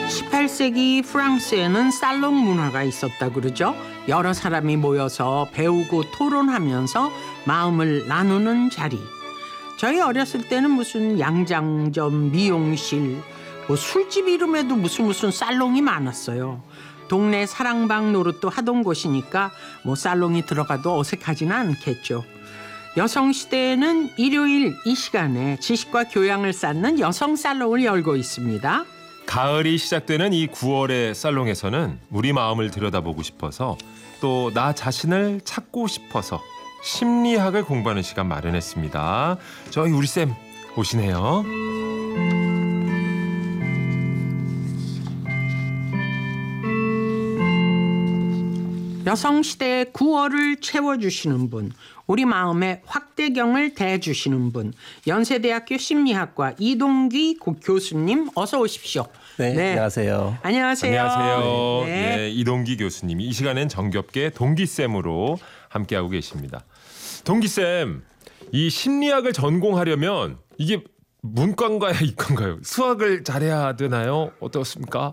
18세기 프랑스에는 살롱 문화가 있었다 그러죠. 여러 사람이 모여서 배우고 토론하면서 마음을 나누는 자리. 저희 어렸을 때는 무슨 양장점, 미용실, 술집 이름에도 무슨 살롱이 많았어요. 동네 사랑방 노릇도 하던 곳이니까 살롱이 들어가도 어색하지는 않겠죠. 여성시대에는 일요일 이 시간에 지식과 교양을 쌓는 여성 살롱을 열고 있습니다. 가을이 시작되는 이 9월의 살롱에서는 우리 마음을 들여다보고 싶어서 또 나 자신을 찾고 싶어서 심리학을 공부하는 시간 마련했습니다. 저희 우리 쌤 오시네요. 여성시대의 9월을 채워주시는 분, 우리 마음의 확대경을 대주시는 분, 연세대학교 심리학과 이동기 교수님 어서 오십시오. 네, 안녕하세요. 안녕하세요. 안녕하세요. 네. 네, 이동기 교수님이 이 시간엔 정겹게 동기쌤으로 함께하고 계십니다. 동기쌤, 이 심리학을 전공하려면 이게 문과인가요, 이과인가요? 수학을 잘해야 되나요? 어떻습니까?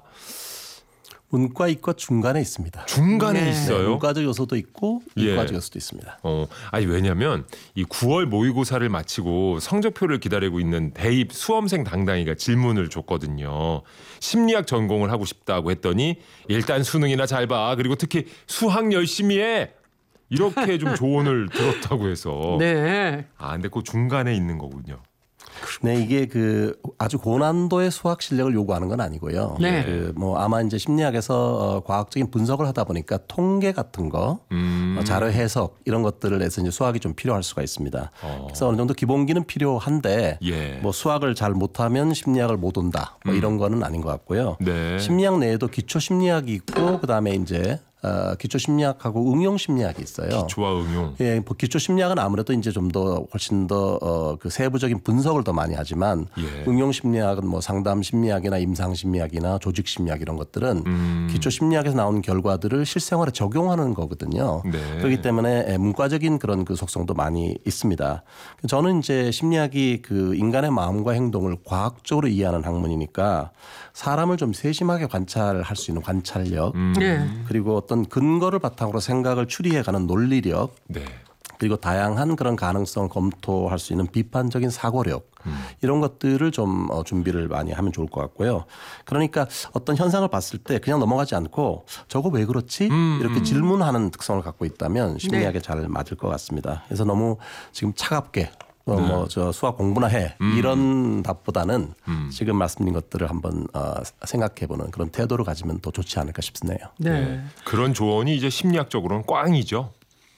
문과, 이과 중간에 있습니다. 중간에 네. 있어요? 문과적 요소도 있고 예. 이과적 요소도 있습니다. 아니 왜냐면 이 9월 모의고사를 마치고 성적표를 기다리고 있는 대입 수험생 당당이가 질문을 줬거든요. 심리학 전공을 하고 싶다고 했더니 일단 수능이나 잘 봐. 그리고 특히 수학 열심히 해. 이렇게 좀 조언을 들었다고 해서. 네. 근데 그 중간에 있는 거군요. 네, 이게 아주 고난도의 수학 실력을 요구하는 건 아니고요. 네. 아마 이제 심리학에서 과학적인 분석을 하다 보니까 통계 같은 거, 자료 해석 이런 것들을 해서 이제 수학이 좀 필요할 수가 있습니다. 그래서 어느 정도 기본기는 필요한데 예. 수학을 잘 못하면 심리학을 못 온다. 이런 거는 아닌 것 같고요. 네. 심리학 내에도 기초 심리학이 있고 그다음에 이제 기초 심리학하고 응용 심리학이 있어요. 기초와 응용. 예, 기초 심리학은 아무래도 이제 좀 더 훨씬 더 그 세부적인 분석을 더 많이 하지만 예. 응용 심리학은 상담 심리학이나 임상 심리학이나 조직 심리학 이런 것들은 기초 심리학에서 나오는 결과들을 실생활에 적용하는 거거든요. 네. 그렇기 때문에 문과적인 그런 속성도 많이 있습니다. 저는 이제 심리학이 인간의 마음과 행동을 과학적으로 이해하는 학문이니까 사람을 좀 세심하게 관찰할 수 있는 관찰력 네. 그리고 어떤 근거를 바탕으로 생각을 추리해가는 논리력 네. 그리고 다양한 그런 가능성을 검토할 수 있는 비판적인 사고력 이런 것들을 좀 준비를 많이 하면 좋을 것 같고요. 그러니까 어떤 현상을 봤을 때 그냥 넘어가지 않고 저거 왜 그렇지? 이렇게 질문하는 특성을 갖고 있다면 심리학에 잘 맞을 것 같습니다. 그래서 너무 지금 차갑게 저 수학 공부나 해 이런 답보다는 지금 말씀드린 것들을 한번 생각해보는 그런 태도를 가지면 더 좋지 않을까 싶네요. 네. 그런 조언이 이제 심리학적으로는 꽝이죠.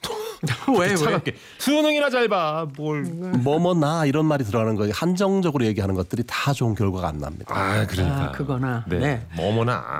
왜? 차갑게 수능이나 잘 봐. 나 이런 말이 들어가는 거 한정적으로 얘기하는 것들이 다 좋은 결과가 안 납니다. 그러니까. 그거나. 네. 네. 뭐뭐나.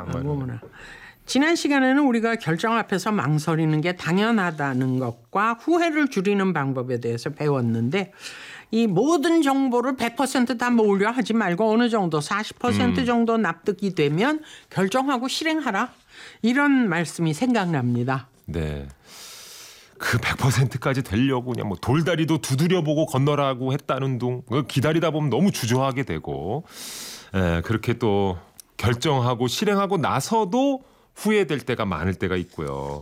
지난 시간에는 우리가 결정 앞에서 망설이는 게 당연하다는 것과 후회를 줄이는 방법에 대해서 배웠는데 이 모든 정보를 100% 다 모으려 하지 말고 어느 정도 40% 정도 납득이 되면 결정하고 실행하라. 이런 말씀이 생각납니다. 네. 그 100%까지 되려고 그냥 돌다리도 두드려보고 건너라고 했다는 둥 기다리다 보면 너무 주저하게 되고 그렇게 또 결정하고 실행하고 나서도 후회될 때가 많을 때가 있고요.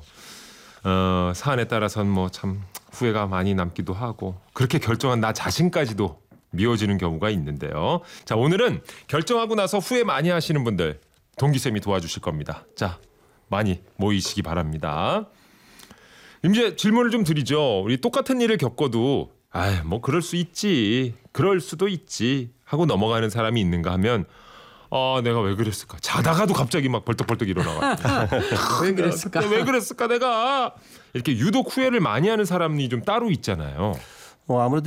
사안에 따라서는 참 후회가 많이 남기도 하고 그렇게 결정한 나 자신까지도 미워지는 경우가 있는데요. 자, 오늘은 결정하고 나서 후회 많이 하시는 분들 동기쌤이 도와주실 겁니다. 자, 많이 모이시기 바랍니다. 이제 질문을 좀 드리죠. 우리 똑같은 일을 겪어도 그럴 수 있지, 그럴 수도 있지 하고 넘어가는 사람이 있는가 하면 내가 왜 그랬을까? 자다가도 갑자기 막 벌떡벌떡 일어나가. 왜 그랬을까? 왜 그랬을까 내가? 이렇게 유독 후회를 많이 하는 사람이 좀 따로 있잖아요. 아무래도